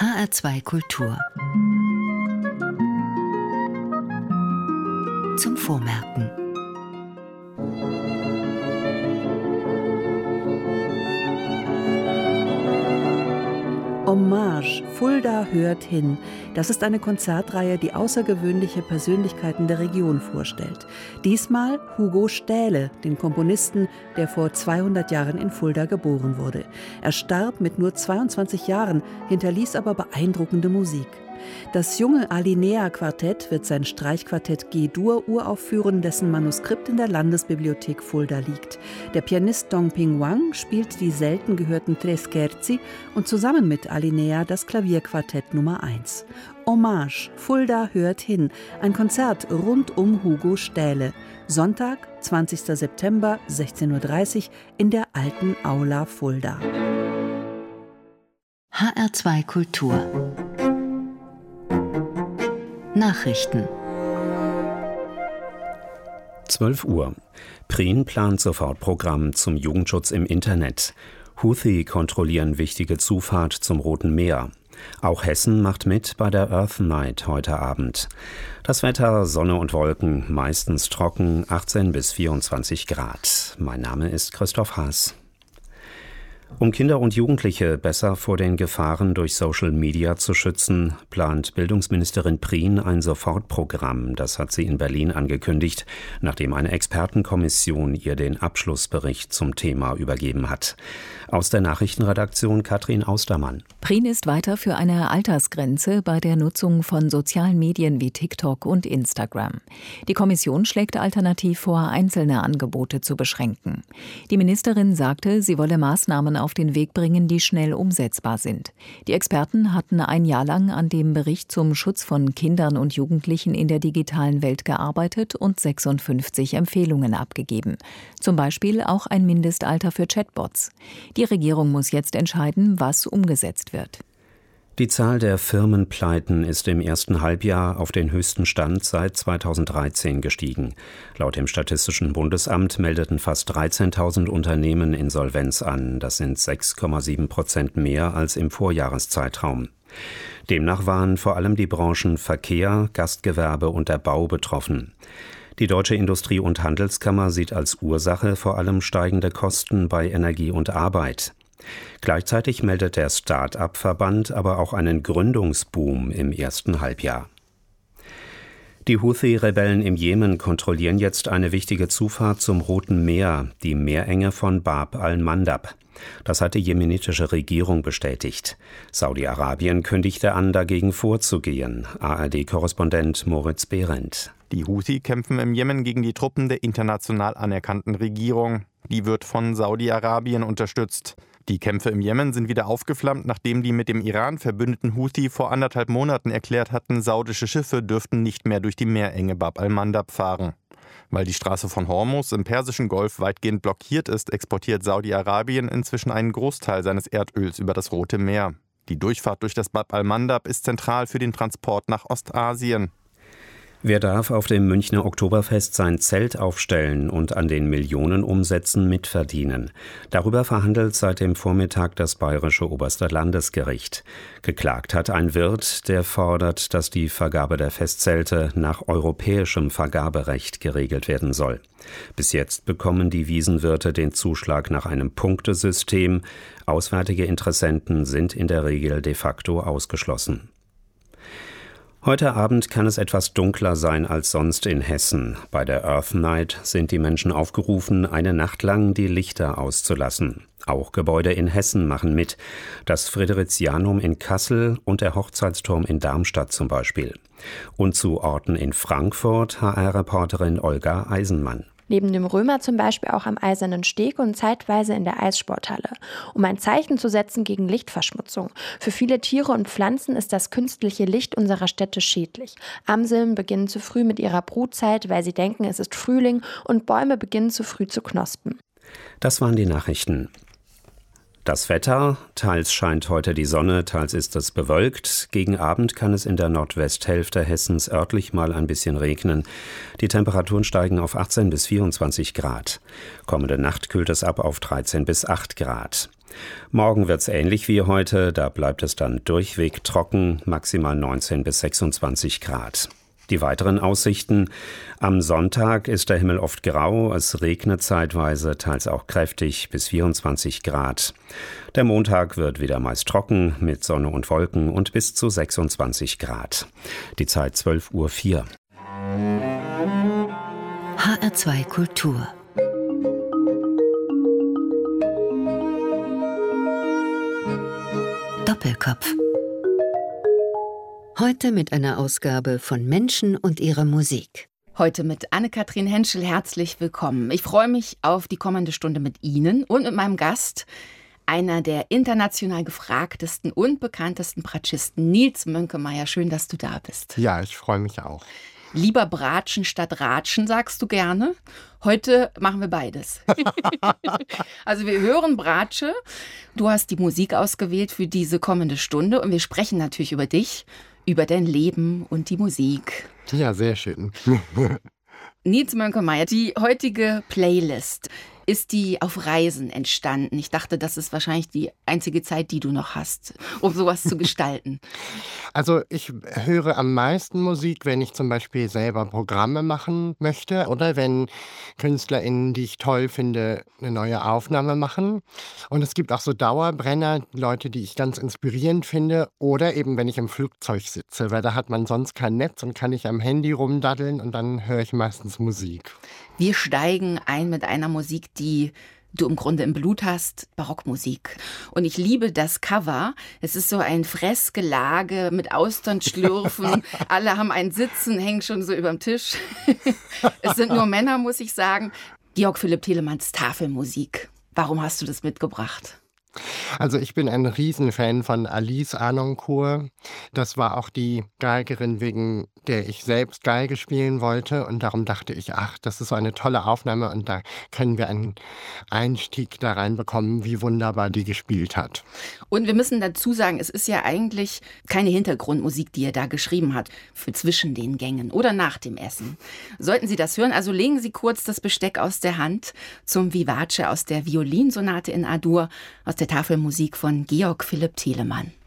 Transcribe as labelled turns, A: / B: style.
A: HR2 Kultur. Zum Vormerken.
B: Hommage, Fulda hört hin. Das ist eine Konzertreihe, die außergewöhnliche Persönlichkeiten der Region vorstellt. Diesmal Hugo Stähle, den Komponisten, der vor 200 Jahren in Fulda geboren wurde. Er starb mit nur 22 Jahren, hinterließ aber beeindruckende Musik. Das junge Alinea-Quartett wird sein Streichquartett G-Dur uraufführen, dessen Manuskript in der Landesbibliothek Fulda liegt. Der Pianist Dong Ping Wang spielt die selten gehörten Tre Scherzi und zusammen mit Alinea das Klavierquartett Nummer 1. Hommage, Fulda hört hin, ein Konzert rund um Hugo Stähle. Sonntag, 20. September, 16:30 Uhr in der Alten Aula Fulda.
A: HR2 Kultur. Nachrichten.
C: 12 Uhr. Prien plant Sofortprogramm zum Jugendschutz im Internet. Houthi kontrollieren wichtige Zufahrt zum Roten Meer. Auch Hessen macht mit bei der Earth Night heute Abend. Das Wetter, Sonne und Wolken, meistens trocken, 18 bis 24 Grad. Mein Name ist Christoph Haas. Um Kinder und Jugendliche besser vor den Gefahren durch Social Media zu schützen, plant Bildungsministerin Prien ein Sofortprogramm. Das hat sie in Berlin angekündigt, nachdem eine Expertenkommission ihr den Abschlussbericht zum Thema übergeben hat. Aus der Nachrichtenredaktion Katrin Austermann.
D: Prien ist weiter für eine Altersgrenze bei der Nutzung von sozialen Medien wie TikTok und Instagram. Die Kommission schlägt alternativ vor, einzelne Angebote zu beschränken. Die Ministerin sagte, sie wolle Maßnahmen auf den Weg bringen, die schnell umsetzbar sind. Die Experten hatten ein Jahr lang an dem Bericht zum Schutz von Kindern und Jugendlichen in der digitalen Welt gearbeitet und 56 Empfehlungen abgegeben. Zum Beispiel auch ein Mindestalter für Chatbots. Die Regierung muss jetzt entscheiden, was umgesetzt wird.
C: Die Zahl der Firmenpleiten ist im ersten Halbjahr auf den höchsten Stand seit 2013 gestiegen. Laut dem Statistischen Bundesamt meldeten fast 13.000 Unternehmen Insolvenz an. Das sind 6,7% mehr als im Vorjahreszeitraum. Demnach waren vor allem die Branchen Verkehr, Gastgewerbe und der Bau betroffen. Die Deutsche Industrie- und Handelskammer sieht als Ursache vor allem steigende Kosten bei Energie und Arbeit. Gleichzeitig meldet der Start-up-Verband aber auch einen Gründungsboom im ersten Halbjahr. Die Houthi-Rebellen im Jemen kontrollieren jetzt eine wichtige Zufahrt zum Roten Meer, die Meerenge von Bab al-Mandab. Das hat die jemenitische Regierung bestätigt. Saudi-Arabien kündigte an, dagegen vorzugehen. ARD-Korrespondent Moritz Behrendt.
E: Die Houthi kämpfen im Jemen gegen die Truppen der international anerkannten Regierung. Die wird von Saudi-Arabien unterstützt. Die Kämpfe im Jemen sind wieder aufgeflammt, nachdem die mit dem Iran verbündeten Houthi vor 1,5 Monaten erklärt hatten, saudische Schiffe dürften nicht mehr durch die Meerenge Bab al-Mandab fahren. Weil die Straße von Hormuz im Persischen Golf weitgehend blockiert ist, exportiert Saudi-Arabien inzwischen einen Großteil seines Erdöls über das Rote Meer. Die Durchfahrt durch das Bab al-Mandab ist zentral für den Transport nach Ostasien.
C: Wer darf auf dem Münchner Oktoberfest sein Zelt aufstellen und an den Millionenumsätzen mitverdienen? Darüber verhandelt seit dem Vormittag das Bayerische Oberste Landesgericht. Geklagt hat ein Wirt, der fordert, dass die Vergabe der Festzelte nach europäischem Vergaberecht geregelt werden soll. Bis jetzt bekommen die Wiesenwirte den Zuschlag nach einem Punktesystem. Auswärtige Interessenten sind in der Regel de facto ausgeschlossen. Heute Abend kann es etwas dunkler sein als sonst in Hessen. Bei der Earth Night sind die Menschen aufgerufen, eine Nacht lang die Lichter auszulassen. Auch Gebäude in Hessen machen mit. Das Fridericianum in Kassel und der Hochzeitsturm in Darmstadt zum Beispiel. Und zu Orten in Frankfurt HR-Reporterin Olga Eisenmann.
F: Neben dem Römer zum Beispiel auch am Eisernen Steg und zeitweise in der Eissporthalle, um ein Zeichen zu setzen gegen Lichtverschmutzung. Für viele Tiere und Pflanzen ist das künstliche Licht unserer Städte schädlich. Amseln beginnen zu früh mit ihrer Brutzeit, weil sie denken, es ist Frühling, und Bäume beginnen zu früh zu knospen.
C: Das waren die Nachrichten. Das Wetter, teils scheint heute die Sonne, teils ist es bewölkt. Gegen Abend kann es in der Nordwesthälfte Hessens örtlich mal ein bisschen regnen. Die Temperaturen steigen auf 18 bis 24 Grad. Kommende Nacht kühlt es ab auf 13 bis 8 Grad. Morgen wird's ähnlich wie heute, da bleibt es dann durchweg trocken, maximal 19 bis 26 Grad. Die weiteren Aussichten: Am Sonntag ist der Himmel oft grau, es regnet zeitweise, teils auch kräftig, bis 24 Grad. Der Montag wird wieder meist trocken, mit Sonne und Wolken und bis zu 26 Grad. Die Zeit 12:04 Uhr.
A: HR2 Kultur. Doppelkopf. Heute mit einer Ausgabe von Menschen und ihrer Musik.
G: Heute mit Anne-Kathrin Henschel herzlich willkommen. Ich freue mich auf die kommende Stunde mit Ihnen und mit meinem Gast, einer der international gefragtesten und bekanntesten Bratschisten, Nils Mönkemeyer. Schön, dass du da bist.
H: Ja, ich freue mich auch.
G: Lieber Bratschen statt Ratschen, sagst du gerne. Heute machen wir beides. Also wir hören Bratsche. Du hast die Musik ausgewählt für diese kommende Stunde und wir sprechen natürlich über dich, über dein Leben und die Musik.
H: Ja, sehr schön.
G: Nils Mönkemeyer, die heutige Playlist, ist die auf Reisen entstanden? Ich dachte, das ist wahrscheinlich die einzige Zeit, die du noch hast, um sowas zu gestalten.
H: Also ich höre am meisten Musik, wenn ich zum Beispiel selber Programme machen möchte oder wenn KünstlerInnen, die ich toll finde, eine neue Aufnahme machen. Und es gibt auch so Dauerbrenner, Leute, die ich ganz inspirierend finde, oder eben wenn ich im Flugzeug sitze, weil da hat man sonst kein Netz und kann ich am Handy rumdaddeln und dann höre ich meistens Musik.
G: Wir steigen ein mit einer Musik, die du im Grunde im Blut hast, Barockmusik. Und ich liebe das Cover. Es ist so ein Fressgelage mit Austernschlürfen. Alle haben ein Sitzen, hängen schon so überm Tisch. Es sind nur Männer, muss ich sagen. Georg Philipp Telemanns Tafelmusik. Warum hast du das mitgebracht?
H: Also ich bin ein Riesenfan von Alice Arnoncourt. Das war auch die Geigerin, wegen der ich selbst Geige spielen wollte. Und darum dachte ich, ach, das ist so eine tolle Aufnahme und da können wir einen Einstieg da reinbekommen, wie wunderbar die gespielt hat.
G: Und wir müssen dazu sagen, es ist ja eigentlich keine Hintergrundmusik, die er da geschrieben hat, für zwischen den Gängen oder nach dem Essen. Sollten Sie das hören, also legen Sie kurz das Besteck aus der Hand zum Vivace aus der Violinsonate in A-Dur, aus der Tafelmusik von Georg Philipp Telemann.